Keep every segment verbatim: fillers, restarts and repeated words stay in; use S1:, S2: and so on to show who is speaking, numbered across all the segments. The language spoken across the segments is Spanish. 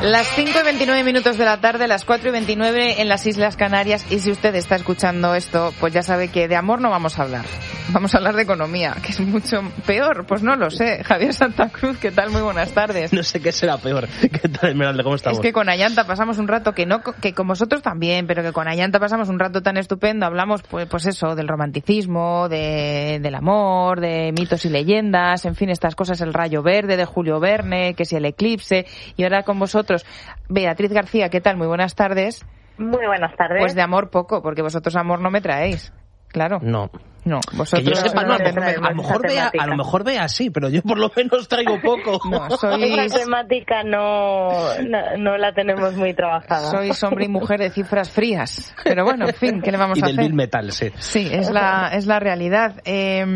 S1: Las cinco y veintinueve minutos de la tarde, las cuatro y veintinueve en las Islas Canarias. Y si usted está escuchando esto, pues ya sabe que de amor no vamos a hablar. Vamos a hablar de economía, que es mucho peor. Pues no lo sé. Javier Santa Cruz, ¿qué tal? Muy buenas tardes.
S2: No sé qué será peor. ¿Qué tal, Esmeralda? ¿Cómo estamos?
S1: Es que con Ayanta pasamos un rato, que no que con vosotros también, pero que con Ayanta pasamos un rato tan estupendo. Hablamos, pues, pues eso, del romanticismo, de, del amor, de mitos y leyendas, en fin, estas cosas, el rayo verde de Julio Verne, que si el eclipse. Y ahora con vosotros, Beatriz García, ¿qué tal? Muy buenas tardes.
S3: Muy buenas tardes.
S1: Pues de amor poco, porque vosotros amor no me traéis. Claro.
S2: No.
S1: No, vosotros...
S2: Que yo sepa, no, no,
S1: no,
S2: a, lo mejor vea, a lo mejor vea sí, pero yo por lo menos traigo poco.
S1: No, sois...
S3: Esa temática no, no, no la tenemos muy trabajada.
S1: Sois hombre y mujer de cifras frías. Pero bueno, en fin, ¿qué le vamos
S2: y
S1: a hacer?
S2: Y del Bill Metal, sí.
S1: Sí, es la, es la realidad. Eh,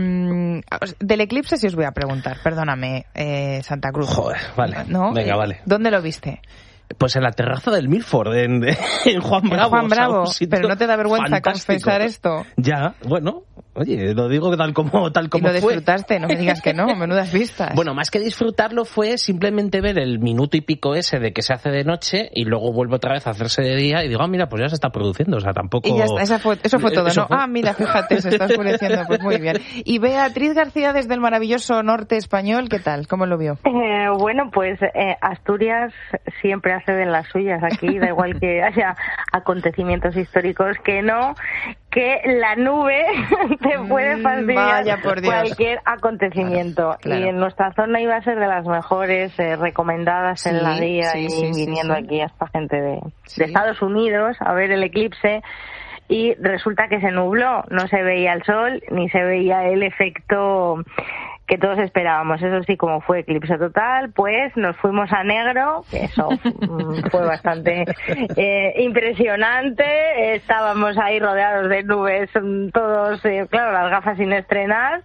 S1: del eclipse sí os voy a preguntar, perdóname, eh, Santa Cruz.
S2: Joder, vale,
S1: ¿no?
S2: venga,
S1: eh,
S2: vale.
S1: ¿Dónde lo viste?
S2: Pues en la terraza del Milford, en, en Juan Bravo.
S1: En Juan Bravo,
S2: o sea,
S1: pero ¿no te da vergüenza
S2: fantástico.
S1: confesar esto?
S2: Ya, bueno, oye, lo digo tal como tal como
S1: y lo
S2: fue.
S1: disfrutaste, no me digas que no, menudas vistas.
S2: Bueno, más que disfrutarlo fue simplemente ver el minuto y pico ese de que se hace de noche y luego vuelve otra vez a hacerse de día y digo, ah, mira, pues ya se está produciendo, o sea, tampoco...
S1: Y ya está, esa fue, eso fue todo,
S2: eso
S1: ¿no?
S2: fue.
S1: Ah, mira, fíjate, se está oscureciendo, pues muy bien. Y Beatriz García desde el maravilloso norte español, ¿qué tal? ¿Cómo lo vio?
S3: Eh, bueno, pues eh, Asturias siempre hace de las suyas aquí, da igual que haya acontecimientos históricos que no, que la nube te puede fastidiar
S1: Vaya por Dios.
S3: cualquier acontecimiento.
S1: Claro, claro.
S3: Y en nuestra zona iba a ser de las mejores eh, recomendadas
S1: sí,
S3: en la guía
S1: sí,
S3: y
S1: sí,
S3: viniendo
S1: sí, sí.
S3: aquí hasta gente de,
S1: Sí.
S3: de Estados Unidos a ver el eclipse. Y resulta que se nubló, no se veía el sol ni se veía el efecto que todos esperábamos. Eso sí, como fue eclipse total, pues nos fuimos a negro, que eso fue bastante eh, impresionante. Estábamos ahí rodeados de nubes, todos, eh, claro, las gafas sin estrenar,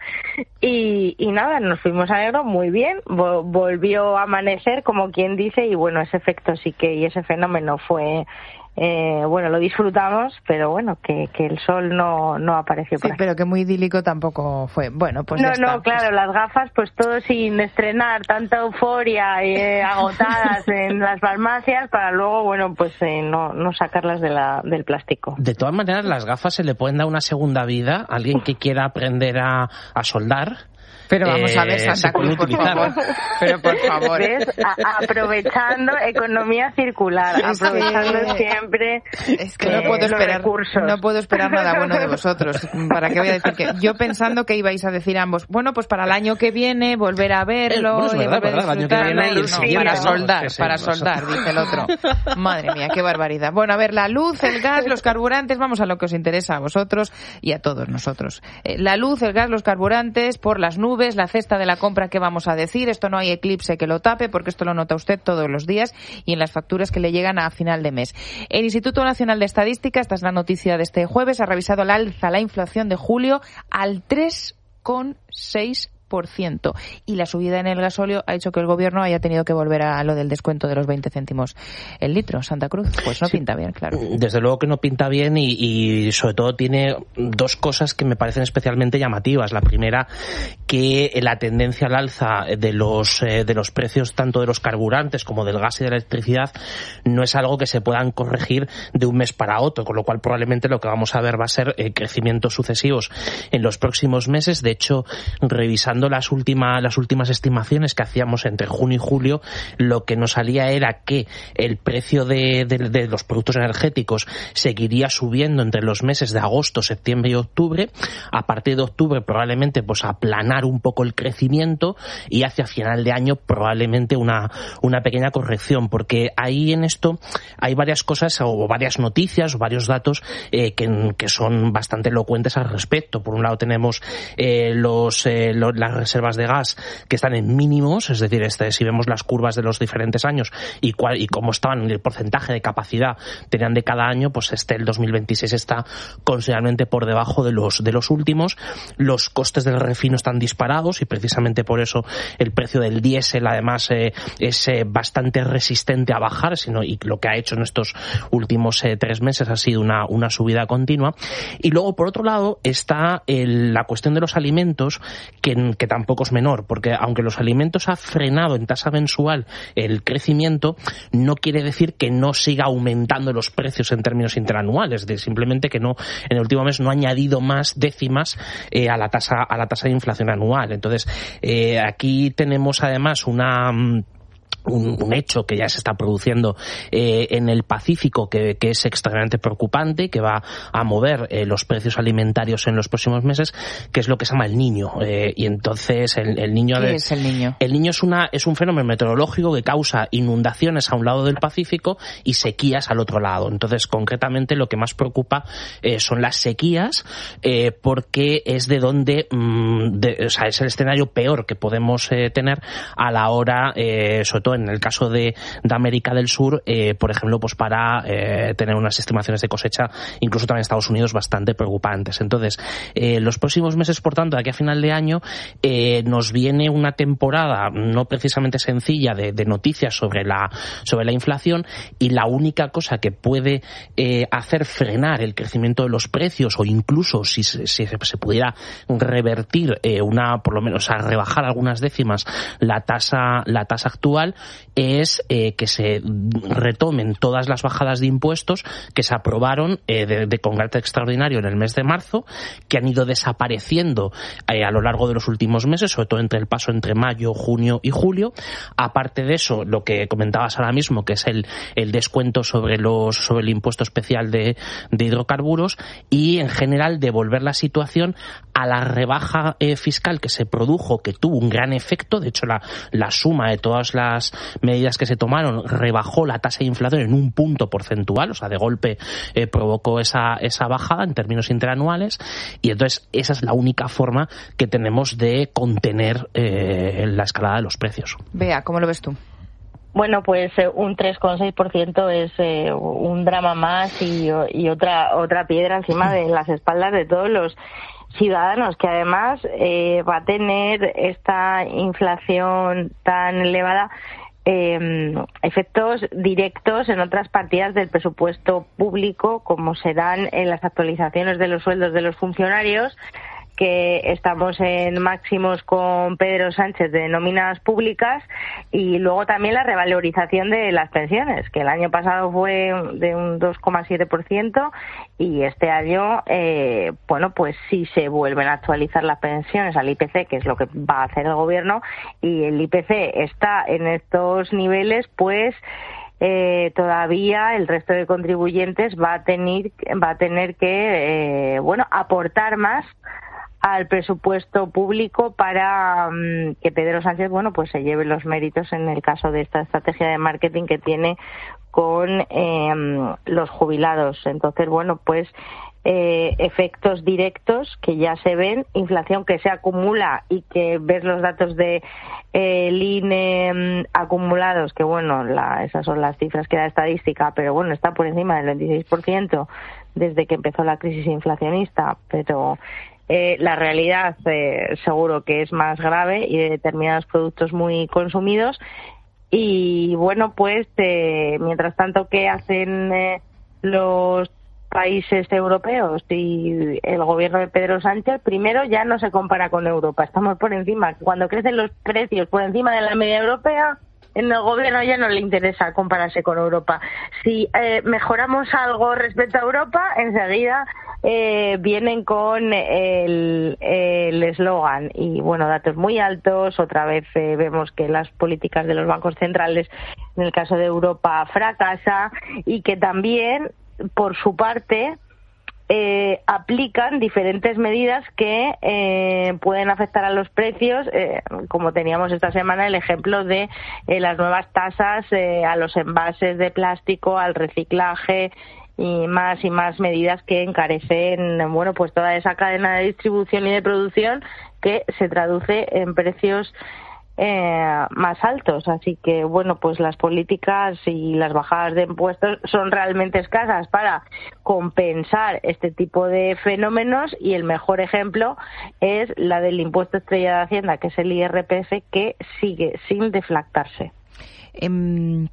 S3: y, y nada, nos fuimos a negro muy bien. Vol- volvió a amanecer, como quien dice, y bueno, ese efecto sí que, y ese fenómeno fue... Eh, bueno, lo disfrutamos, pero bueno, que, que el sol no, no apareció por
S1: Sí,
S3: aquí.
S1: pero que muy idílico tampoco fue. Bueno, pues
S3: no,
S1: ya está.
S3: no, claro, las gafas, pues todo sin estrenar, tanta euforia, eh, agotadas en las farmacias, para luego, bueno, pues eh, no, no sacarlas de la, del plástico.
S2: De todas maneras, las gafas se le pueden dar una segunda vida a alguien que quiera aprender a, a soldar.
S1: Pero vamos a ver,
S2: eh,
S1: Santa Cruz, por favor. Pero por favor.
S3: ¿Ves? A- aprovechando economía circular,
S1: Es que-
S3: aprovechando siempre
S1: Es que no puedo
S3: los
S1: esperar,
S3: recursos.
S1: no puedo esperar nada bueno de vosotros. ¿Para qué voy a decir que? Yo pensando que ibais a decir ambos, bueno, pues para el año que viene volver a verlo,
S2: Bueno, es
S1: y
S2: verdad,
S1: volver a
S2: verdad, el año que
S1: disfrutar.
S2: viene y el
S1: No,
S2: siguiente,
S1: para
S2: ¿no?
S1: soldar,
S2: Sí, sí,
S1: para
S2: no, eso.
S1: soldar, dice el otro. Madre mía, qué barbaridad. Bueno, a ver, la luz, el gas, los carburantes, vamos a lo que os interesa a vosotros y a todos nosotros. Eh, la luz, el gas, los carburantes, por las nubes, la cesta de la compra, ¿qué vamos a decir? Esto no hay eclipse que lo tape, porque esto lo nota usted todos los días y en las facturas que le llegan a final de mes. El Instituto Nacional de Estadística, esta es la noticia de este jueves, ha revisado al alza la inflación de julio al tres coma seis por ciento. Y la subida en el gasóleo ha hecho que el gobierno haya tenido que volver a lo del descuento de los veinte céntimos el litro. Santa Cruz, pues no
S2: Sí.
S1: pinta bien, claro.
S2: Desde luego que no pinta bien y, y sobre todo tiene dos cosas que me parecen especialmente llamativas. La primera, que la tendencia al alza de los eh, de los precios tanto de los carburantes como del gas y de la electricidad no es algo que se puedan corregir de un mes para otro, con lo cual probablemente lo que vamos a ver va a ser eh, crecimientos sucesivos en los próximos meses. De hecho, revisando las últimas las últimas estimaciones que hacíamos entre junio y julio, lo que nos salía era que el precio de, de, de los productos energéticos seguiría subiendo entre los meses de agosto, septiembre y octubre. A partir de octubre probablemente pues aplanar un poco el crecimiento y hacia final de año probablemente una una pequeña corrección, porque ahí en esto hay varias cosas o varias noticias o varios datos eh, que, que son bastante elocuentes al respecto. Por un lado tenemos eh, los, eh, los las reservas de gas que están en mínimos, es decir, este, si vemos las curvas de los diferentes años y, cuál, y cómo estaban, el porcentaje de capacidad tenían de cada año, pues este el dos mil veintiséis está considerablemente por debajo de los de los últimos. Los costes del refino están disparados y precisamente por eso el precio del diésel además eh, es eh, bastante resistente a bajar, sino y lo que ha hecho en estos últimos eh, tres meses ha sido una, una subida continua. Y luego por otro lado está el, la cuestión de los alimentos que que tampoco es menor, porque aunque los alimentos ha frenado en tasa mensual el crecimiento, no quiere decir que no siga aumentando los precios en términos interanuales, de simplemente que no, en el último mes no ha añadido más décimas eh, a la tasa a la tasa de inflación anual. Entonces, eh, aquí tenemos además una Un, un hecho que ya se está produciendo eh, en el Pacífico que, que es extremadamente preocupante, que va a mover eh, los precios alimentarios en los próximos meses, que es lo que se llama el Niño. Eh, y entonces el, el niño
S1: ¿Qué
S2: de,
S1: es el Niño?
S2: El Niño es una es un fenómeno meteorológico que causa inundaciones a un lado del Pacífico y sequías al otro lado. Entonces, concretamente, lo que más preocupa eh, son las sequías, eh, porque es de donde, mmm, de, o sea, es el escenario peor que podemos eh, tener a la hora, eh, sobre todo en el caso de, de América del Sur, eh, por ejemplo, pues para eh, tener unas estimaciones de cosecha, incluso también en Estados Unidos, bastante preocupantes. Entonces, eh, los próximos meses, por tanto, de aquí a final de año, eh, nos viene una temporada no precisamente sencilla de, de noticias sobre la, sobre la inflación, y la única cosa que puede eh, hacer frenar el crecimiento de los precios, o incluso si, si se pudiera revertir eh, una, por lo menos a rebajar algunas décimas la tasa, la tasa actual, es eh, que se retomen todas las bajadas de impuestos que se aprobaron eh, de, de con carácter extraordinario en el mes de marzo, que han ido desapareciendo eh, a lo largo de los últimos meses, sobre todo entre el paso entre mayo, junio y julio. Aparte de eso, lo que comentabas ahora mismo, que es el, el descuento sobre los sobre el impuesto especial de, de hidrocarburos, y en general devolver la situación a la rebaja eh, fiscal que se produjo, que tuvo un gran efecto. De hecho, la, la suma de todas las medidas que se tomaron rebajó la tasa de inflación en un punto porcentual, o sea, de golpe eh, provocó esa, esa bajada en términos interanuales, y entonces esa es la única forma que tenemos de contener eh, la escalada de los precios.
S1: Bea, ¿cómo lo ves tú?
S3: Bueno, pues eh, un tres coma seis por ciento es eh, un drama más y, y otra otra piedra encima de las espaldas de todos los ciudadanos, que además eh, va a tener esta inflación tan elevada eh, efectos directos en otras partidas del presupuesto público, como serán en las actualizaciones de los sueldos de los funcionarios, que estamos en máximos con Pedro Sánchez de nóminas públicas, y luego también la revalorización de las pensiones, que el año pasado fue de un dos coma siete por ciento, y este año, eh, bueno, pues sí se vuelven a actualizar las pensiones al I P C, que es lo que va a hacer el gobierno, y el I P C está en estos niveles, pues Eh, todavía el resto de contribuyentes va a tener va a tener que eh, bueno aportar más al presupuesto público para um, que Pedro Sánchez, bueno, pues se lleve los méritos en el caso de esta estrategia de marketing que tiene con eh, los jubilados. Entonces, bueno, pues eh, efectos directos que ya se ven, inflación que se acumula y que ves los datos de eh, el I N E um, acumulados, que bueno, la, esas son las cifras que da estadística, pero bueno, está por encima del veintiséis por ciento desde que empezó la crisis inflacionista, pero Eh, la realidad eh, seguro que es más grave y de determinados productos muy consumidos. Y bueno, pues eh, mientras tanto, ¿qué hacen eh, los países europeos y el gobierno de Pedro Sánchez? Primero, ya no se compara con Europa, estamos por encima. Cuando crecen los precios por encima de la media europea, en el gobierno ya no le interesa compararse con Europa. Si eh, mejoramos algo respecto a Europa, enseguida eh, vienen con el eslogan. Y bueno, datos muy altos. Otra vez eh, vemos que las políticas de los bancos centrales, en el caso de Europa, fracasa, y que también, por su parte, Eh, aplican diferentes medidas que eh, pueden afectar a los precios, eh, como teníamos esta semana el ejemplo de eh, las nuevas tasas eh, a los envases de plástico, al reciclaje, y más y más medidas que encarecen, bueno, pues toda esa cadena de distribución y de producción, que se traduce en precios Eh, más altos. Así que bueno, pues las políticas y las bajadas de impuestos son realmente escasas para compensar este tipo de fenómenos, y el mejor ejemplo es la del impuesto estrella de Hacienda, que es el I R P F, que sigue sin deflactarse.
S1: Eh,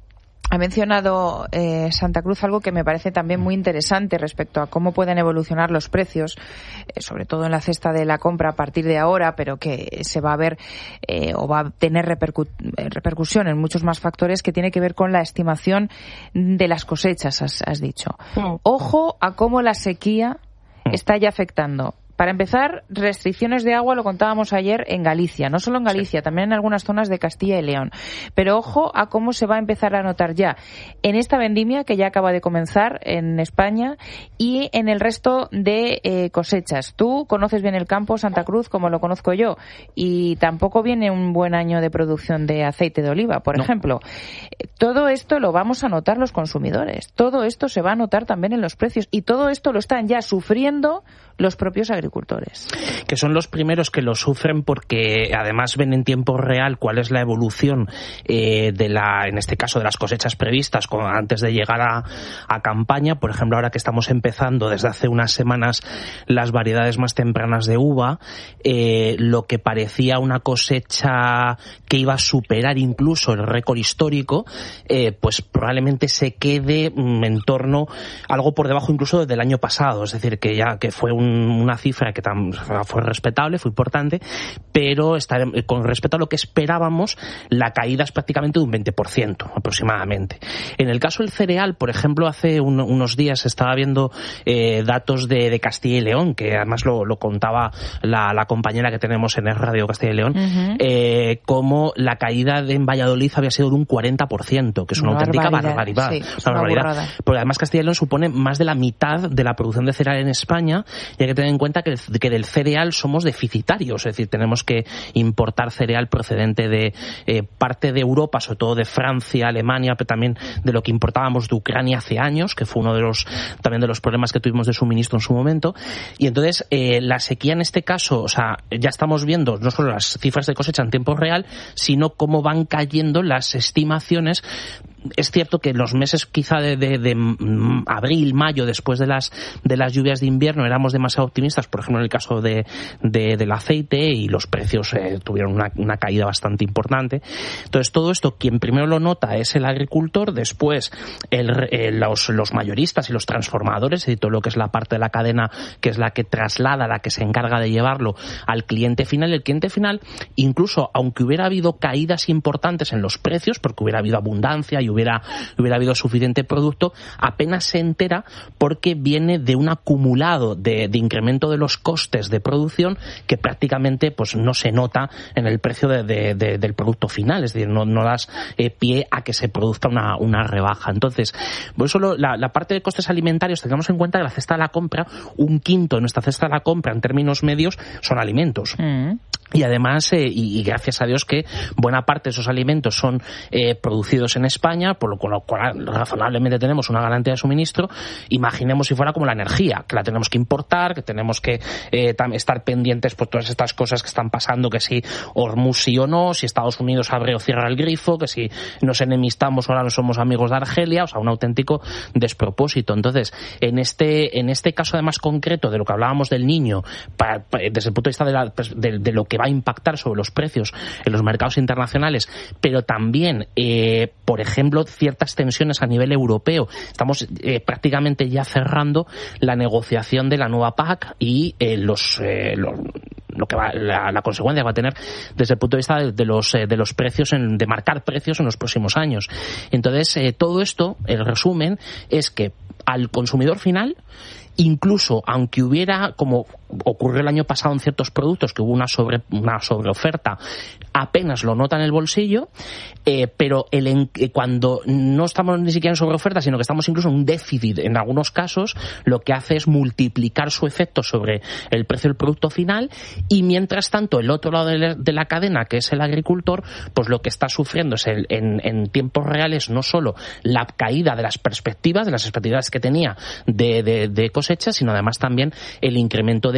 S1: Ha mencionado eh, Santa Cruz algo que me parece también muy interesante respecto a cómo pueden evolucionar los precios, eh, sobre todo en la cesta de la compra a partir de ahora, pero que se va a ver eh, o va a tener repercu- repercusión en muchos más factores, que tiene que ver con la estimación de las cosechas, has, has dicho. Mm. Ojo a cómo la sequía está ya afectando. Para empezar, restricciones de agua, lo contábamos ayer, en Galicia. No solo en Galicia, sí. También en algunas zonas de Castilla y León. Pero ojo a cómo se va a empezar a notar ya en esta vendimia que ya acaba de comenzar en España y en el resto de eh, cosechas. Tú conoces bien el campo, Santa Cruz, como lo conozco yo, y tampoco viene un buen año de producción de aceite de oliva, por no. ejemplo. Todo esto lo vamos a notar los consumidores. Todo esto se va a notar también en los precios y todo esto lo están ya sufriendo los propios agricultores.
S2: Que son los primeros que lo sufren porque además ven en tiempo real cuál es la evolución eh, de la, en este caso de las cosechas previstas con, antes de llegar a, a campaña. Por ejemplo, ahora que estamos empezando desde hace unas semanas las variedades más tempranas de uva, eh, lo que parecía una cosecha que iba a superar incluso el récord histórico, eh, pues probablemente se quede en torno algo por debajo incluso del año pasado. Es decir, que ya que fue un una cifra que tam, fue respetable, fue importante, pero está, con respecto a lo que esperábamos, la caída es prácticamente de un veinte por ciento aproximadamente. En el caso del cereal, por ejemplo, hace un, unos días estaba viendo eh, datos de, de Castilla y León, que además lo, lo contaba la, la compañera que tenemos en el Radio Castilla y León, uh-huh. eh, como la caída de, en Valladolid había sido de un cuarenta por ciento, que es una, una auténtica barbaridad.
S1: Sí,
S2: es una
S1: barbaridad.
S2: barbaridad. Porque además Castilla y León supone más de la mitad de la producción de cereal en España, y hay que tener en cuenta que, que del cereal somos deficitarios, es decir, tenemos que importar cereal procedente de eh, parte de Europa, sobre todo de Francia, Alemania, pero también de lo que importábamos de Ucrania hace años, que fue uno de los también de los problemas que tuvimos de suministro en su momento. Y entonces eh, la sequía en este caso, o sea, ya estamos viendo no solo las cifras de cosecha en tiempo real, sino cómo van cayendo las estimaciones. Es cierto que en los meses quizá de, de, de abril, mayo, después de las de las lluvias de invierno, éramos demasiado optimistas, por ejemplo en el caso de, de del aceite, y los precios eh, tuvieron una, una caída bastante importante. Entonces todo esto, quien primero lo nota es el agricultor, después el, eh, los, los mayoristas y los transformadores, y todo lo que es la parte de la cadena que es la que traslada, la que se encarga de llevarlo al cliente final. El cliente final, incluso aunque hubiera habido caídas importantes en los precios, porque hubiera habido abundancia y hubiera, hubiera habido suficiente producto, apenas se entera porque viene de un acumulado de, de incremento de los costes de producción que prácticamente pues no se nota en el precio de, de, de, del producto final, es decir, no, no das eh, pie a que se produzca una, una rebaja. Entonces, por eso lo, la, la parte de costes alimentarios, tengamos en cuenta que la cesta de la compra, un quinto de nuestra cesta de la compra en términos medios son alimentos. Mm. Y además, eh, y, y gracias a Dios que buena parte de esos alimentos son eh, producidos en España, por lo, con lo cual razonablemente tenemos una garantía de suministro. Imaginemos si fuera como la energía, que la tenemos que importar, que tenemos que eh, tam, estar pendientes por todas estas cosas que están pasando, que si Hormuz sí o no, si Estados Unidos abre o cierra el grifo, que si nos enemistamos ahora no somos amigos de Argelia, o sea, un auténtico despropósito. Entonces, en este en este caso además concreto de lo que hablábamos del niño, para, para, desde el punto de vista de, la, de, de lo que va a impactar sobre los precios en los mercados internacionales, pero también, eh, por ejemplo, ciertas tensiones a nivel europeo. Estamos eh, prácticamente ya cerrando la negociación de la nueva P A C y eh, los, eh, los lo que va, la, la consecuencia va a tener desde el punto de vista de, de los eh, de los precios, en, de marcar precios en los próximos años. Entonces, eh, todo esto, el resumen, es que al consumidor final, incluso aunque hubiera, como ocurrió el año pasado en ciertos productos, que hubo una sobre una sobreoferta, apenas lo nota en el bolsillo, eh, pero el en, eh, cuando no estamos ni siquiera en sobreoferta, sino que estamos incluso en un déficit en algunos casos, lo que hace es multiplicar su efecto sobre el precio del producto final, y mientras tanto el otro lado de la, de la cadena, que es el agricultor, pues lo que está sufriendo es el, en, en tiempos reales no solo la caída de las perspectivas, de las expectativas que tenía de, de, de cosecha, sino además también el incremento de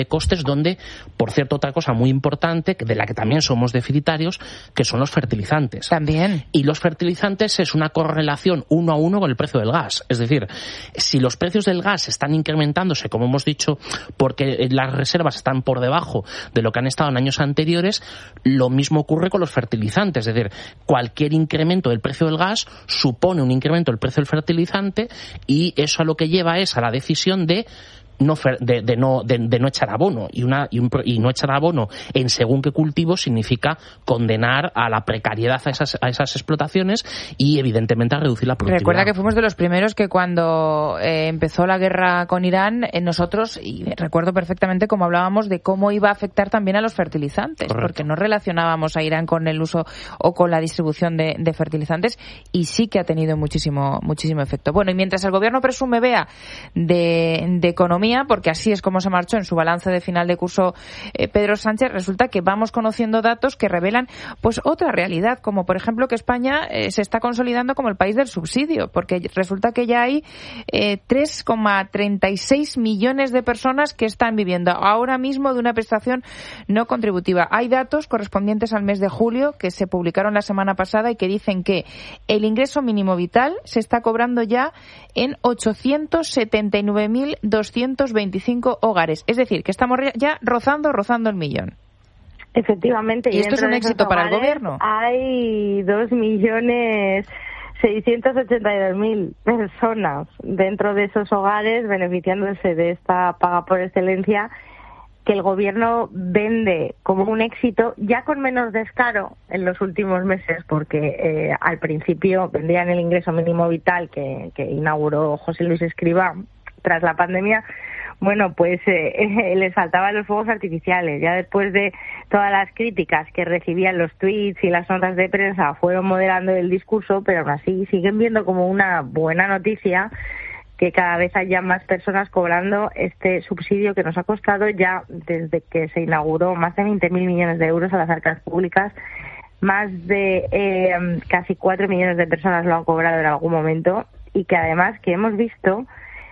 S2: de costes donde, por cierto, otra cosa muy importante, de la que también somos deficitarios, que son los fertilizantes.
S1: También.
S2: Y los fertilizantes es una correlación uno a uno con el precio del gas. Es decir, si los precios del gas están incrementándose, como hemos dicho, porque las reservas están por debajo de lo que han estado en años anteriores, lo mismo ocurre con los fertilizantes. Es decir, cualquier incremento del precio del gas supone un incremento del precio del fertilizante, y eso a lo que lleva es a la decisión de no de, de no de, de no echar abono, y una y, un, y no echar abono en según qué cultivo significa condenar a la precariedad a esas a esas explotaciones y evidentemente a reducir la productividad.
S1: Recuerda que fuimos de los primeros que cuando eh, empezó la guerra con Irán, eh, nosotros, y recuerdo perfectamente cómo hablábamos de cómo iba a afectar también a los fertilizantes. Correcto. Porque no relacionábamos a Irán con el uso o con la distribución de, de fertilizantes, y sí que ha tenido muchísimo muchísimo efecto. Bueno, y mientras el gobierno presume, Bea, de, de economía, porque así es como se marchó en su balance de final de curso eh, Pedro Sánchez, resulta que vamos conociendo datos que revelan pues otra realidad, como por ejemplo que España eh, se está consolidando como el país del subsidio, porque resulta que ya hay eh, tres coma treinta y seis millones de personas que están viviendo ahora mismo de una prestación no contributiva. Hay datos correspondientes al mes de julio que se publicaron la semana pasada y que dicen que el ingreso mínimo vital se está cobrando ya en ochocientos setenta y nueve mil doscientos veinticinco hogares. Es decir, que estamos ya rozando, rozando el millón.
S3: Efectivamente.
S1: ¿Y, y esto es un éxito para el gobierno?
S3: Hay dos millones seiscientos ochenta y dos mil personas dentro de esos hogares beneficiándose de esta paga por excelencia, que el gobierno vende como un éxito, ya con menos descaro en los últimos meses, porque eh, al principio vendían el ingreso mínimo vital que, que inauguró José Luis Escrivá tras la pandemia. Bueno, pues eh, eh, les faltaban los fuegos artificiales. Ya después de todas las críticas que recibían los tweets y las notas de prensa, fueron moderando el discurso, pero aún así siguen viendo como una buena noticia que cada vez haya más personas cobrando este subsidio que nos ha costado ya desde que se inauguró más de veinte mil millones de euros a las arcas públicas. Más de eh, casi cuatro millones de personas lo han cobrado en algún momento, y que además que hemos visto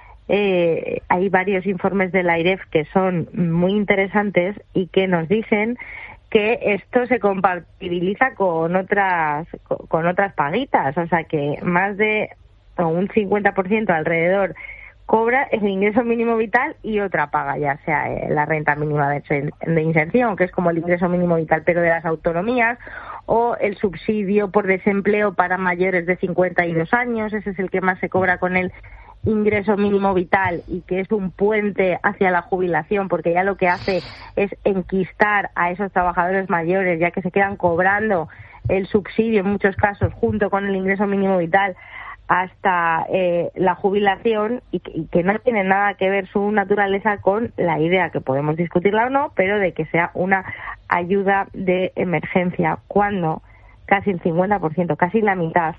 S3: Eh, hay varios informes de la AIREF que son muy interesantes y que nos dicen que esto se compatibiliza con otras con otras paguitas, o sea que más de un cincuenta por ciento alrededor cobra el ingreso mínimo vital y otra paga, ya sea la renta mínima de inserción, que es como el ingreso mínimo vital pero de las autonomías, o el subsidio por desempleo para mayores de cincuenta y dos años, ese es el que más se cobra con el ingreso mínimo vital y que es un puente hacia la jubilación, porque ya lo que hace es enquistar a esos trabajadores mayores, ya que se quedan cobrando el subsidio en muchos casos junto con el ingreso mínimo vital hasta eh, la jubilación, y que, y que no tiene nada que ver su naturaleza con la idea, que podemos discutirla o no, pero de que sea una ayuda de emergencia, cuando casi el cincuenta por ciento, casi la mitad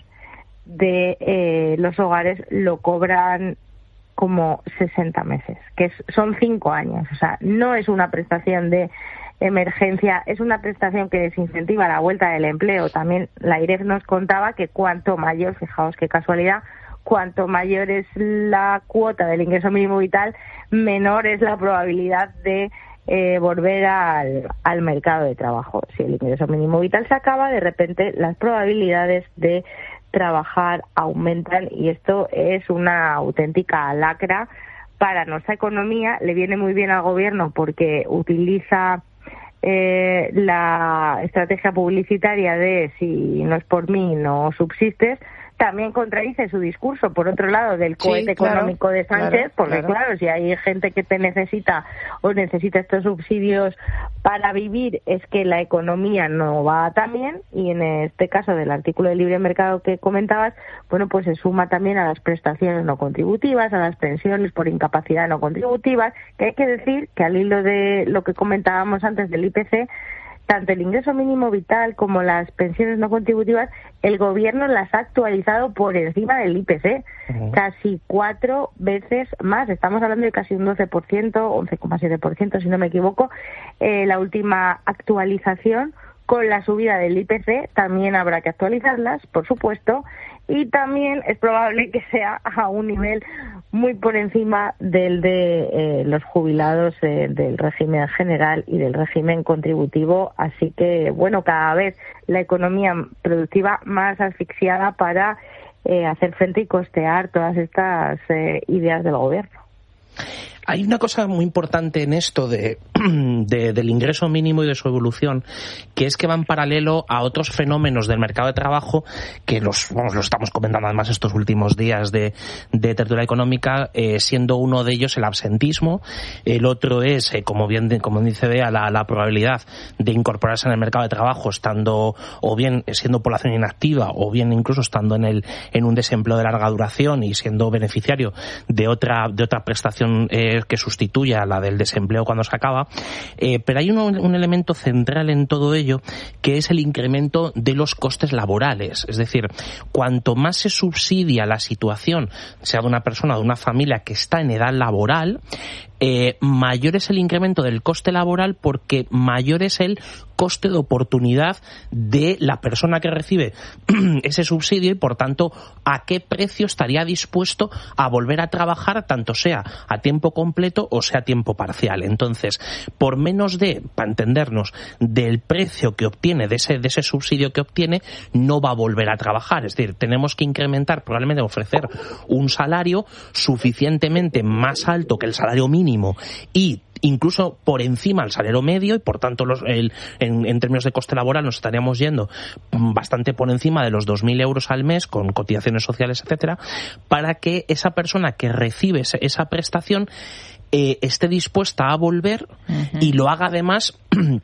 S3: de eh, los hogares lo cobran como sesenta meses, que es, son cinco años. O sea, no es una prestación de emergencia, es una prestación que desincentiva la vuelta del empleo. También la AIREF nos contaba que cuanto mayor, fijaos qué casualidad, cuanto mayor es la cuota del ingreso mínimo vital, menor es la probabilidad de eh, volver al, al mercado de trabajo. Si el ingreso mínimo vital se acaba, de repente las probabilidades de trabajar aumentan, y esto es una auténtica lacra para nuestra economía. Le viene muy bien al gobierno porque utiliza eh, la estrategia publicitaria de si no es por mí no subsistes. También contradice su discurso, por otro lado, del cohete sí, claro, económico de Sánchez, claro, porque claro. claro, si hay gente que te necesita o necesita estos subsidios para vivir, es que la economía no va tan bien, y en este caso del artículo de libre mercado que comentabas, bueno, pues se suma también a las prestaciones no contributivas, a las pensiones por incapacidad no contributivas, que hay que decir que al hilo de lo que comentábamos antes del I P C, tanto el ingreso mínimo vital como las pensiones no contributivas, el gobierno las ha actualizado por encima del I P C, uh-huh. casi cuatro veces más. Estamos hablando de casi un doce por ciento, once coma siete por ciento si no me equivoco. Eh, la última actualización, con la subida del I P C, también habrá que actualizarlas, por supuesto, y también es probable que sea a un nivel muy por encima del de eh, los jubilados eh, del régimen general y del régimen contributivo. Así que, bueno, cada vez la economía productiva más asfixiada para eh, hacer frente y costear todas estas eh, ideas del gobierno.
S2: Hay una cosa muy importante en esto de, de, del ingreso mínimo y de su evolución, que es que va en paralelo a otros fenómenos del mercado de trabajo que los, vamos, los estamos comentando además estos últimos días de, de tertulia económica, eh, siendo uno de ellos el absentismo, el otro es, eh, como bien como dice Bea, la, la probabilidad de incorporarse en el mercado de trabajo estando o bien siendo población inactiva o bien incluso estando en el en un desempleo de larga duración y siendo beneficiario de otra de otra prestación eh, que sustituya a la del desempleo cuando se acaba, eh, pero hay un, un elemento central en todo ello que es el incremento de los costes laborales. Es decir, cuanto más se subsidia la situación, sea de una persona o de una familia que está en edad laboral, eh, mayor es el incremento del coste laboral porque mayor es el coste de oportunidad de la persona que recibe ese subsidio y, por tanto, a qué precio estaría dispuesto a volver a trabajar, tanto sea a tiempo completo o sea a tiempo parcial. Entonces, por menos de, para entendernos, del precio que obtiene, de ese, de ese subsidio que obtiene, no va a volver a trabajar. Es decir, tenemos que incrementar, probablemente ofrecer un salario suficientemente más alto que el salario mínimo y incluso por encima del salario medio y por tanto los, el, en, en términos de coste laboral nos estaríamos yendo bastante por encima de los dos mil euros al mes con cotizaciones sociales, etcétera, para que esa persona que recibe esa, esa prestación eh, esté dispuesta a volver uh-huh. y lo haga además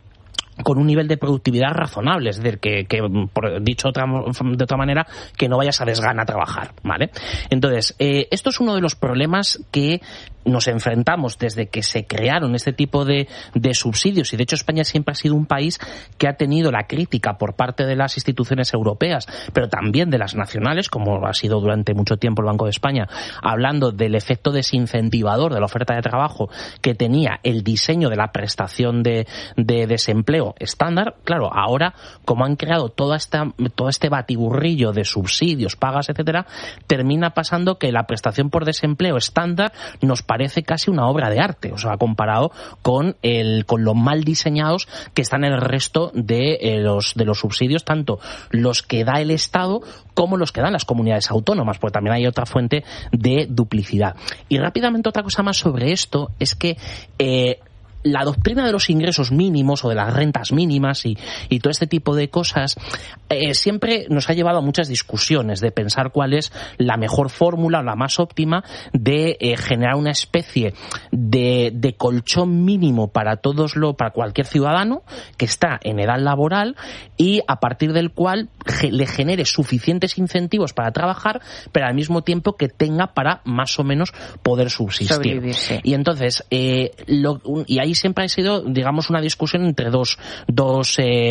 S2: con un nivel de productividad razonable, es decir, que, que por, dicho otra, de otra manera, que no vayas a desgana a trabajar, ¿vale? Entonces, eh, esto es uno de los problemas que nos enfrentamos desde que se crearon este tipo de, de subsidios, y de hecho España siempre ha sido un país que ha tenido la crítica por parte de las instituciones europeas, pero también de las nacionales, como ha sido durante mucho tiempo el Banco de España, hablando del efecto desincentivador de la oferta de trabajo que tenía el diseño de la prestación de, de desempleo estándar. Claro, ahora, como han creado toda esta, todo este batiburrillo de subsidios, pagas, etcétera, termina pasando que la prestación por desempleo estándar nos parece casi una obra de arte, o sea, comparado con el con lo mal diseñados que están en el resto de eh, los de los subsidios, tanto los que da el Estado como los que dan las comunidades autónomas, porque también hay otra fuente de duplicidad. Y rápidamente otra cosa más sobre esto es que eh, la doctrina de los ingresos mínimos o de las rentas mínimas y, y todo este tipo de cosas eh, siempre nos ha llevado a muchas discusiones de pensar cuál es la mejor fórmula o la más óptima de eh, generar una especie de, de colchón mínimo para todos lo, para cualquier ciudadano que está en edad laboral y a partir del cual ge, le genere suficientes incentivos para trabajar, pero al mismo tiempo que tenga para más o menos poder subsistir. Y entonces, eh, lo, y ahí siempre ha sido, digamos, una discusión entre dos dos eh,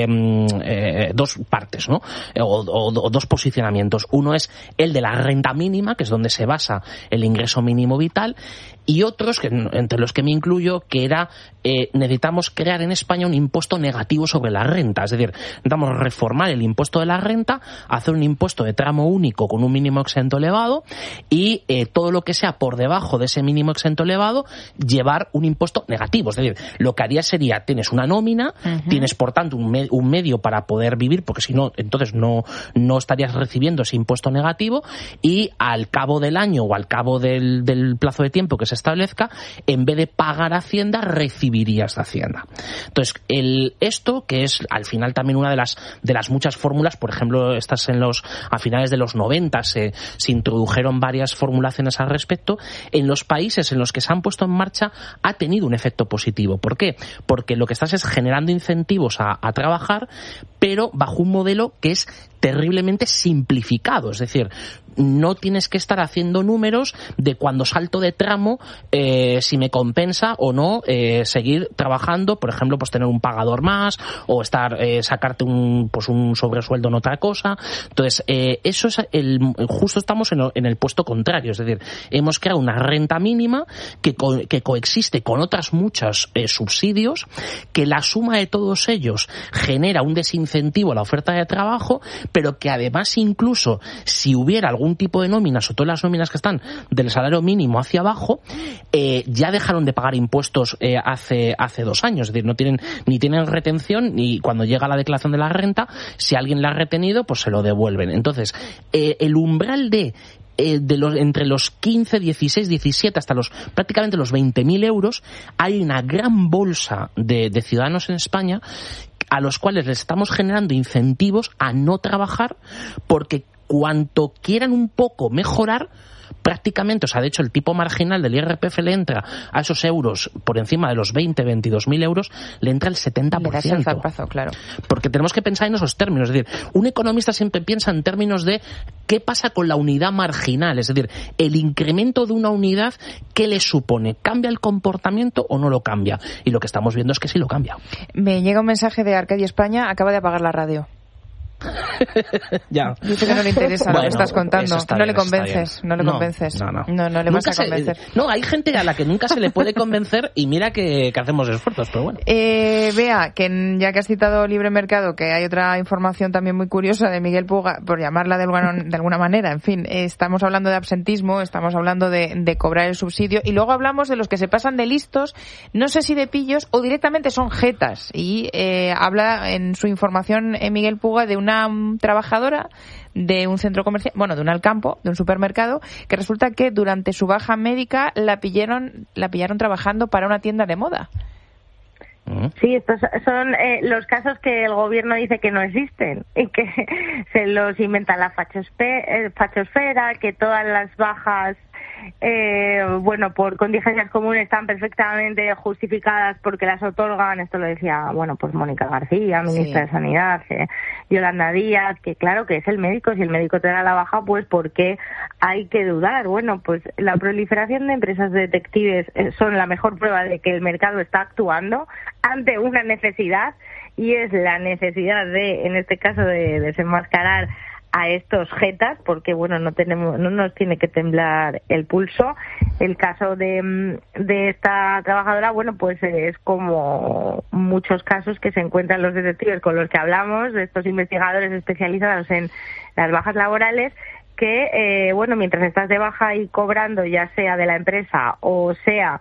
S2: eh, dos partes, ¿no? O, o, o dos posicionamientos. Uno es el de la renta mínima, que es donde se basa el ingreso mínimo vital, y otros, que entre los que me incluyo, que era eh, necesitamos crear en España un impuesto negativo sobre la renta. Es decir, necesitamos reformar el impuesto de la renta, hacer un impuesto de tramo único con un mínimo exento elevado y eh, todo lo que sea por debajo de ese mínimo exento elevado, llevar un impuesto negativo. Es decir, lo que haría sería, tienes una nómina, uh-huh. tienes por tanto un, me- un medio para poder vivir, porque si no, entonces no, no estarías recibiendo ese impuesto negativo, y al cabo del año o al cabo del, del plazo de tiempo que se establezca, en vez de pagar Hacienda, recibirías de Hacienda. Entonces, el, esto, que es al final también una de las, de las muchas fórmulas, por ejemplo, estas en los, a finales de los noventa se, se introdujeron varias formulaciones al respecto, en los países en los que se han puesto en marcha ha tenido un efecto positivo. ¿Por qué? Porque lo que estás es generando incentivos a, a trabajar, pero bajo un modelo que es terriblemente simplificado. Es decir, no tienes que estar haciendo números de cuando salto de tramo, eh, si me compensa o no eh, seguir trabajando, por ejemplo, pues tener un pagador más o estar eh, sacarte un pues un sobresueldo en otra cosa. Entonces, eh, eso es el justo estamos en, en el puesto contrario, es decir, hemos creado una renta mínima que, co, que coexiste con otras muchas eh, subsidios, que la suma de todos ellos genera un desincentivo a la oferta de trabajo, pero que además incluso si hubiera algún tipo de nóminas o todas las nóminas que están del salario mínimo hacia abajo, eh, ya dejaron de pagar impuestos eh, hace hace dos años, es decir, no tienen ni tienen retención, ni cuando llega la declaración de la renta, si alguien la ha retenido, pues se lo devuelven. Entonces, eh, el umbral de Eh, de los, entre los quince, dieciséis, diecisiete hasta los prácticamente los veinte mil euros, hay una gran bolsa de, de ciudadanos en España a los cuales les estamos generando incentivos a no trabajar, porque cuanto quieran un poco mejorar, prácticamente, o sea, de hecho el tipo marginal del I R P F le entra a esos euros por encima de los veinte, veintidós mil euros, le entra el setenta por ciento.
S1: Le das el zarpazo, claro.
S2: Porque tenemos que pensar en esos términos, es decir, un economista siempre piensa en términos de qué pasa con la unidad marginal, es decir, el incremento de una unidad, ¿qué le supone? ¿Cambia el comportamiento o no lo cambia? Y lo que estamos viendo es que sí lo cambia.
S1: Me llega un mensaje de Arcadia España, acaba de apagar la radio.
S2: Ya.
S1: Dice que no le interesa bueno, lo que estás contando. No le convences, no le
S2: no,
S1: convences.
S2: No, no,
S1: no, no le
S2: nunca
S1: vas a convencer.
S2: Se, no, hay gente a la que nunca se le puede convencer y mira que, que hacemos esfuerzos, pero bueno.
S1: Eh, Bea, que ya que has citado Libre Mercado, que hay otra información también muy curiosa de Miguel Puga, por llamarla de alguna, de alguna manera. En fin, eh, estamos hablando de absentismo, estamos hablando de, de cobrar el subsidio y luego hablamos de los que se pasan de listos, no sé si de pillos o directamente son jetas. Y eh, habla en su información eh, Miguel Puga de una um, trabajadora de un centro comercial, bueno, de un Alcampo, de un supermercado, que resulta que durante su baja médica la pillaron, la pillaron trabajando para una tienda de moda.
S3: Sí, estos son eh, los casos que el gobierno dice que no existen y que se los inventa la fachospe- eh, fachosfera, que todas las bajas eh, bueno, por contingencias comunes están perfectamente justificadas porque las otorgan, esto lo decía, bueno, pues Mónica García, ministra sí. de Sanidad, eh, Yolanda Díaz, que claro que es el médico, si el médico te da la baja, pues ¿por qué hay que dudar? Bueno, pues la proliferación de empresas detectives son la mejor prueba de que el mercado está actuando ante una necesidad, y es la necesidad de, en este caso, de desenmascarar a estos jetas, porque bueno, no tenemos, no nos tiene que temblar el pulso. El caso de, de esta trabajadora, bueno, pues es como muchos casos que se encuentran los detectives con los que hablamos, de estos investigadores especializados en las bajas laborales, que eh, bueno, mientras estás de baja y cobrando, ya sea de la empresa o sea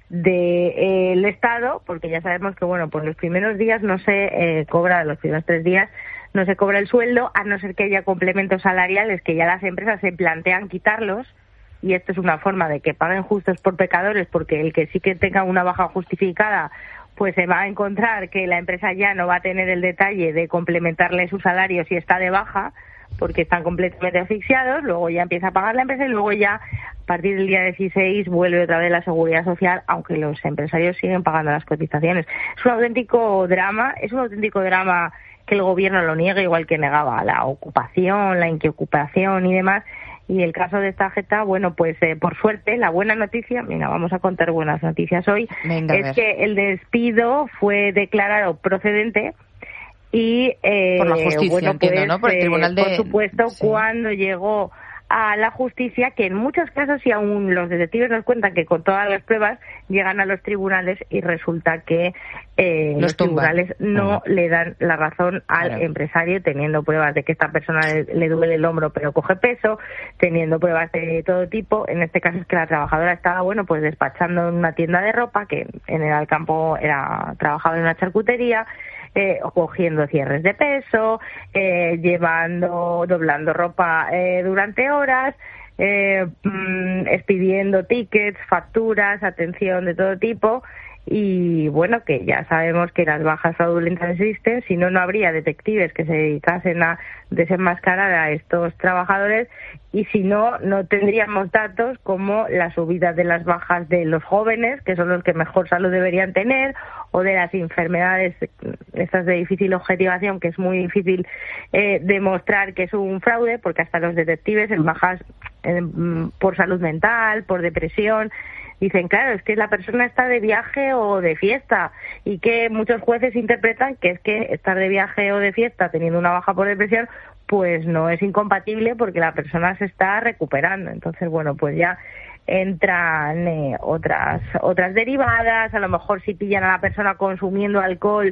S3: de eh, el Estado, porque ya sabemos que bueno, pues los primeros días no se eh, cobra, los primeros tres días no se cobra el sueldo, a no ser que haya complementos salariales que ya las empresas se plantean quitarlos, y esto es una forma de que paguen justos por pecadores, porque el que sí que tenga una baja justificada, pues se va a encontrar que la empresa ya no va a tener el detalle de complementarle su salario si está de baja, porque están completamente asfixiados, luego ya empieza a pagar la empresa y luego ya a partir del día dieciséis vuelve otra vez la seguridad social, aunque los empresarios siguen pagando las cotizaciones. Es un auténtico drama, es un auténtico drama que el gobierno lo niegue, igual que negaba la ocupación, la inquiocupación y demás. Y el caso de esta jeta, bueno, pues eh, por suerte, la buena noticia, mira, vamos a contar buenas noticias hoy,
S1: Venga,
S3: es que el despido fue declarado procedente y, eh,
S1: por la justicia,
S3: bueno,
S1: entiendo,
S3: pues,
S1: ¿no? Por el tribunal de...
S3: Por supuesto, sí. Cuando llegó a la justicia, que en muchos casos, y aún los detectives nos cuentan que con todas las pruebas llegan a los tribunales y resulta que eh, los, los tribunales no uh-huh. le dan la razón al claro. empresario, teniendo pruebas de que esta persona le, le duele el hombro pero coge peso, teniendo pruebas de todo tipo. En este caso es que la trabajadora estaba, bueno, pues despachando en una tienda de ropa, que en el Alcampo era trabajaba en una charcutería, Eh, cogiendo cierres de peso, eh, llevando, doblando ropa eh, durante horas, eh, mm, expidiendo tickets, facturas, atención de todo tipo. Y bueno, que ya sabemos que las bajas fraudulentas existen, si no, no habría detectives que se dedicasen a desenmascarar a estos trabajadores, y si no, no tendríamos datos como la subida de las bajas de los jóvenes, que son los que mejor salud deberían tener, o de las enfermedades estas de difícil objetivación, que es muy difícil eh, demostrar que es un fraude, porque hasta los detectives en bajas eh, por salud mental, por depresión, dicen, claro, es que la persona está de viaje o de fiesta, y que muchos jueces interpretan que es que estar de viaje o de fiesta teniendo una baja por depresión pues no es incompatible porque la persona se está recuperando. Entonces, bueno, pues ya entran eh, otras otras derivadas. A lo mejor si pillan a la persona consumiendo alcohol,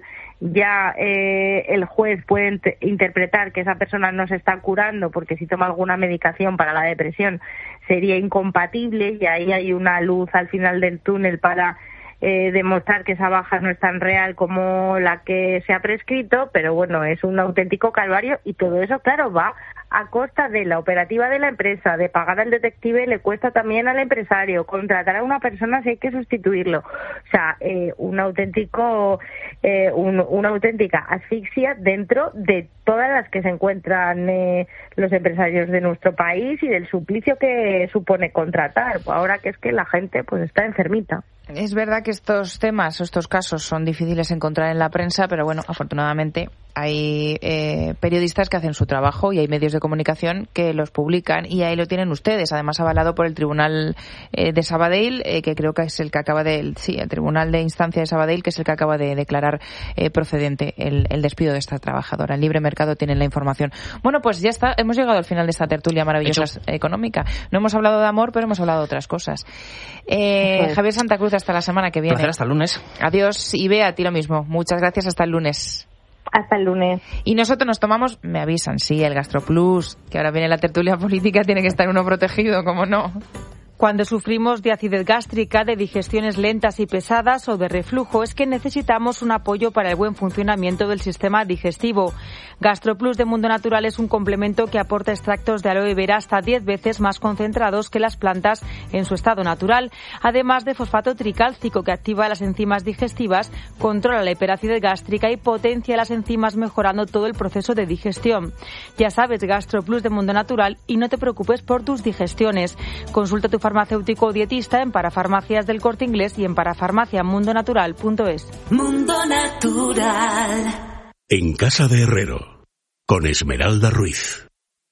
S3: ya eh, el juez puede int- interpretar que esa persona no se está curando, porque si toma alguna medicación para la depresión sería incompatible, y ahí hay una luz al final del túnel para eh, demostrar que esa baja no es tan real como la que se ha prescrito. Pero bueno, es un auténtico calvario, y todo eso, claro, va a costa de la operativa de la empresa, de pagar al detective le cuesta también al empresario, contratar a una persona si hay que sustituirlo. O sea, eh, un auténtico, eh, un, una auténtica asfixia dentro de todas las que se encuentran eh, los empresarios de nuestro país, y del suplicio que supone contratar, ahora que es que la gente pues está enfermita.
S1: Es verdad que estos temas, estos casos son difíciles de encontrar en la prensa, pero bueno, afortunadamente hay eh, periodistas que hacen su trabajo y hay medios de comunicación que los publican, y ahí lo tienen ustedes, además avalado por el Tribunal eh, de Sabadell, eh, que creo que es el que acaba de, sí, el Tribunal de Instancia de Sabadell, que es el que acaba de declarar eh, procedente el, el despido de esta trabajadora. En Libre Mercado tienen la información. Bueno, pues ya está, hemos llegado al final de esta tertulia maravillosa económica. No hemos hablado de amor, pero hemos hablado de otras cosas. Eh, pues... Javier Santa Cruz, hasta la semana que viene.
S2: Placer, hasta el lunes.
S1: Adiós, y Bea, a ti lo mismo. Muchas gracias, hasta el lunes.
S3: Hasta el lunes.
S1: Y nosotros nos tomamos, me avisan, sí, el GastroPlus, que ahora viene la tertulia política, tiene que estar uno protegido, ¿cómo no?
S4: Cuando sufrimos de acidez gástrica, de digestiones lentas y pesadas o de reflujo, es que necesitamos un apoyo para el buen funcionamiento del sistema digestivo. GastroPlus de Mundo Natural es un complemento que aporta extractos de aloe vera hasta diez veces más concentrados que las plantas en su estado natural, además de fosfato tricálcico que activa las enzimas digestivas, controla la hiperacidez gástrica y potencia las enzimas, mejorando todo el proceso de digestión. Ya sabes, GastroPlus de Mundo Natural, y no te preocupes por tus digestiones. Consulta a tu farmacéutico o dietista en Parafarmacias del Corte Inglés y en parafarmaciamundonatural punto es.
S5: Mundo Natural.
S6: En Casa de Herrero, con Esmeralda Ruiz.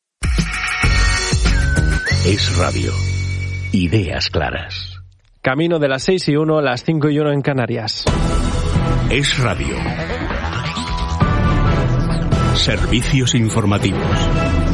S6: Es Radio. Ideas claras.
S7: Camino de las seis y uno, las cinco y uno en Canarias.
S6: Es Radio. Servicios informativos.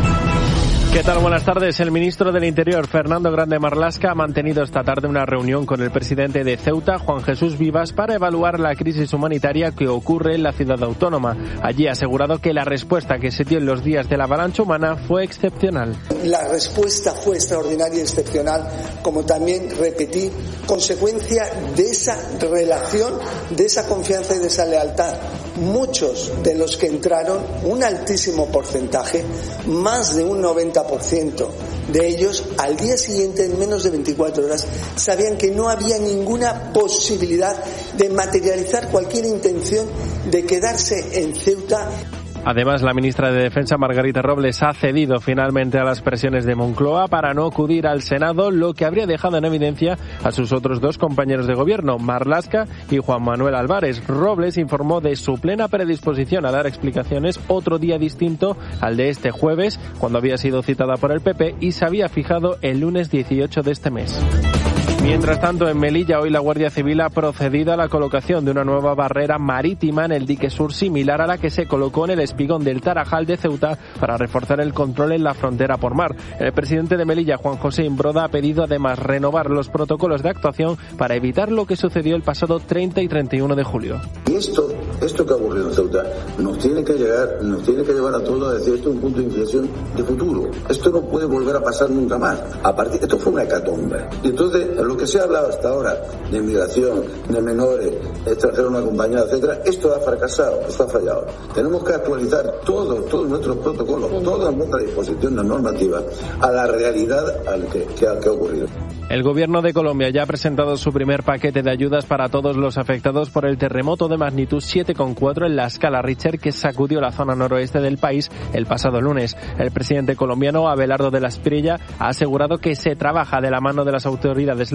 S7: ¿Qué tal? Buenas tardes. El ministro del Interior, Fernando Grande Marlaska, ha mantenido esta tarde una reunión con el presidente de Ceuta, Juan Jesús Vivas, para evaluar la crisis humanitaria que ocurre en la ciudad autónoma. Allí ha asegurado que la respuesta que se dio en los días de la avalancha humana fue excepcional.
S8: La respuesta fue extraordinaria y excepcional, como también repetí, consecuencia de esa relación, de esa confianza y de esa lealtad. Muchos de los que entraron, un altísimo porcentaje, más de un noventa por ciento de ellos, al día siguiente, en menos de veinticuatro horas, sabían que no había ninguna posibilidad de materializar cualquier intención de quedarse en Ceuta.
S7: Además, la ministra de Defensa, Margarita Robles, ha cedido finalmente a las presiones de Moncloa para no acudir al Senado, lo que habría dejado en evidencia a sus otros dos compañeros de gobierno, Marlaska y Juan Manuel Álvarez. Robles informó de su plena predisposición a dar explicaciones otro día distinto al de este jueves, cuando había sido citada por el P P y se había fijado el lunes dieciocho de este mes. Mientras tanto, en Melilla, hoy la Guardia Civil ha procedido a la colocación de una nueva barrera marítima en el dique sur, similar a la que se colocó en el espigón del Tarajal de Ceuta, para reforzar el control en la frontera por mar. El presidente de Melilla, Juan José Imbroda, ha pedido además renovar los protocolos de actuación para evitar lo que sucedió el pasado treinta y treinta y uno de julio.
S9: Y esto, esto que ha ocurrido en Ceuta nos tiene que llegar, nos tiene que llevar a todos a decir, esto es un punto de inflexión de futuro. Esto no puede volver a pasar nunca más. A partir, esto fue una hecatombe. Y entonces, lo que se ha hablado hasta ahora de inmigración, de menores, extranjeros no acompañados, etcétera, esto ha fracasado, esto ha fallado. Tenemos que actualizar todos, todos nuestros protocolos, toda nuestra disposición de normativa a la realidad al que, que, ha, que ha ocurrido.
S7: El gobierno de Colombia ya ha presentado su primer paquete de ayudas para todos los afectados por el terremoto de magnitud siete coma cuatro en la escala Richter que sacudió la zona noroeste del país el pasado lunes. El presidente colombiano, Abelardo de la Espriella, ha asegurado que se trabaja de la mano de las autoridades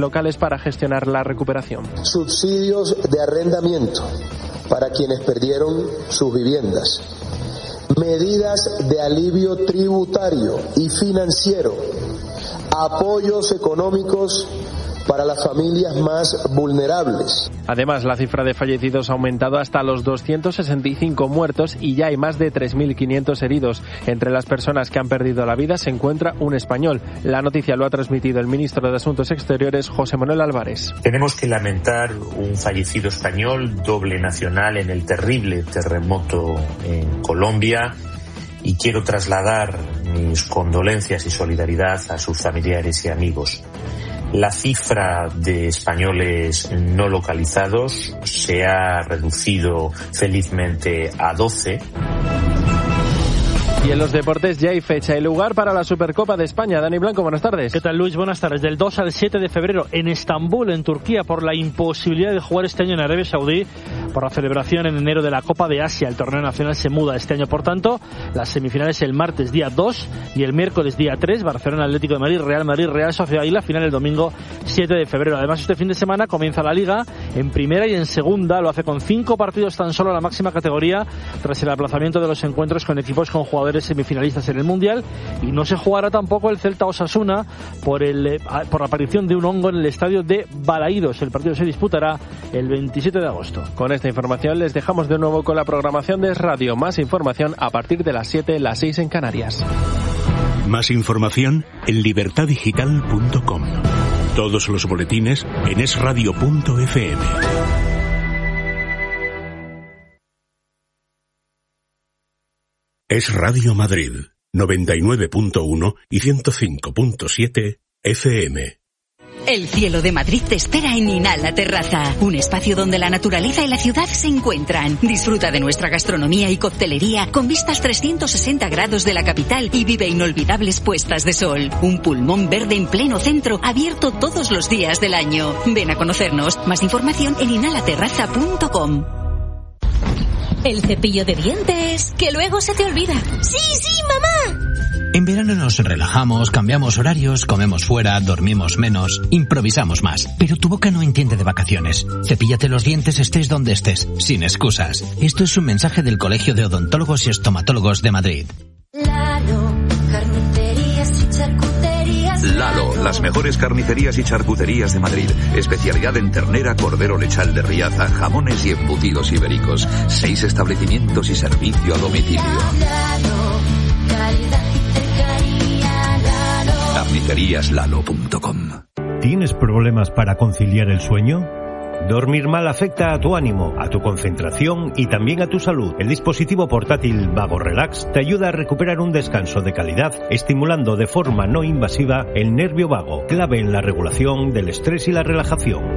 S7: locales para gestionar la recuperación.
S10: Subsidios de arrendamiento para quienes perdieron sus viviendas. Medidas de alivio tributario y financiero. Apoyos económicos para las familias más vulnerables.
S7: Además, la cifra de fallecidos ha aumentado hasta los doscientos sesenta y cinco muertos y ya hay más de tres mil quinientos heridos. Entre las personas que han perdido la vida se encuentra un español. La noticia lo ha transmitido el ministro de Asuntos Exteriores, José Manuel Álvarez.
S11: Tenemos que lamentar un fallecido español, doble nacional, en el terrible terremoto en Colombia, y quiero trasladar mis condolencias y solidaridad a sus familiares y amigos. La cifra de españoles no localizados se ha reducido felizmente a doce.
S7: Y en los deportes ya hay fecha y lugar para la Supercopa de España. Dani Blanco, buenas tardes.
S12: ¿Qué tal, Luis? Buenas tardes. Del dos al siete de febrero en Estambul, en Turquía, por la imposibilidad de jugar este año en Arabia Saudí, por la celebración en enero de la Copa de Asia. El torneo nacional se muda este año, por tanto, las semifinales el martes día dos y el miércoles día tres, Barcelona, Atlético de Madrid, Real Madrid, Real Sociedad, y la final el domingo siete de febrero. Además, este fin de semana comienza la Liga en primera y en segunda. Lo hace con cinco partidos tan solo a la máxima categoría, tras el aplazamiento de los encuentros con equipos con jugadores semifinalistas en el Mundial, y no se jugará tampoco el Celta Osasuna por el por la aparición de un hongo en el estadio de Balaídos. El partido se disputará el veintisiete de agosto.
S7: Con esta información les dejamos de nuevo con la programación de Es Radio. Más información a partir de las siete, las seis en Canarias.
S6: Más información en libertad digital punto com. Todos los boletines en es radio punto efe eme. Es Radio Madrid, noventa y nueve punto uno y ciento cinco punto siete efe eme.
S13: El cielo de Madrid te espera en Inala Terraza, un espacio donde la naturaleza y la ciudad se encuentran. Disfruta de nuestra gastronomía y coctelería con vistas trescientos sesenta grados de la capital y vive inolvidables puestas de sol. Un pulmón verde en pleno centro, abierto todos los días del año. Ven a conocernos. Más información en inala terraza punto com.
S14: El cepillo de dientes, que luego se te olvida. ¡Sí, sí, mamá!
S15: En verano nos relajamos, cambiamos horarios, comemos fuera, dormimos menos, improvisamos más. Pero tu boca no entiende de vacaciones. Cepíllate los dientes estés donde estés, sin excusas. Esto es un mensaje del Colegio de Odontólogos y Estomatólogos de Madrid.
S5: Lalo, carnicerías y charcuterías.
S16: Lalo, las mejores carnicerías y charcuterías de Madrid. Especialidad en ternera, cordero lechal de Riaza, jamones y embutidos ibéricos. Seis establecimientos y servicio a domicilio. carnicerías lalo punto com.
S17: ¿Tienes problemas para conciliar el sueño? Dormir mal afecta a tu ánimo, a tu concentración y también a tu salud. El dispositivo portátil Vago Relax te ayuda a recuperar un descanso de calidad, estimulando de forma no invasiva el nervio vago, clave en la regulación del estrés y la relajación.